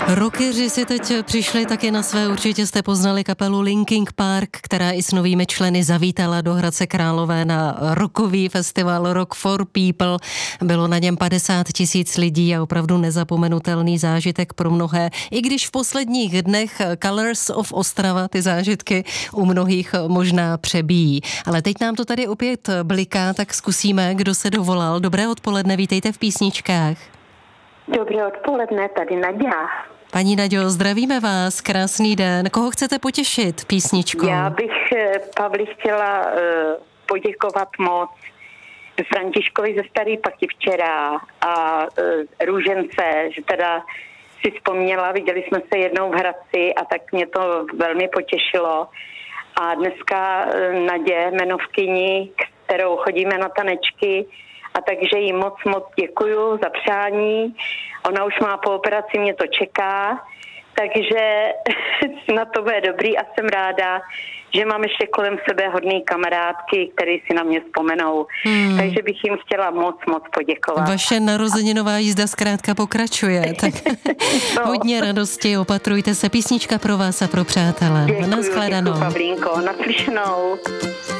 Rockeři si teď přišli taky na své, určitě jste poznali kapelu Linkin Park, která i s novými členy zavítala do Hradce Králové na rockový festival Rock for People. Bylo na něm 50 000 lidí a opravdu nezapomenutelný zážitek pro mnohé. I když v posledních dnech Colors of Ostrava ty zážitky u mnohých možná přebíjí. Ale teď nám to tady opět bliká, tak zkusíme, kdo se dovolal. Dobré odpoledne, vítejte v Písničkách. Dobré odpoledne, tady Naďa. Paní Naďo, zdravíme vás, krásný den. Koho chcete potěšit písničkou? Já bych Pavli chtěla poděkovat moc Františkovi ze Starý Paky včera a Růžence, že teda si vzpomněla, viděli jsme se jednou v Hradci a tak mě to velmi potěšilo. A dneska Nadě, jmenovkyni, kterou chodíme na tanečky, a takže jí moc děkuju za přání. Ona už má po operaci, mě to čeká, takže na to bude dobrý a jsem ráda, že mám ještě kolem sebe hodný kamarádky, které si na mě vzpomenou. Takže bych jim chtěla moc poděkovat. Vaše narozeninová jízda zkrátka pokračuje. Tak hodně radosti, opatrujte se. Písnička pro vás a pro přátele. Děkuju, Naschledanou. Pavlínko, naslyšenou.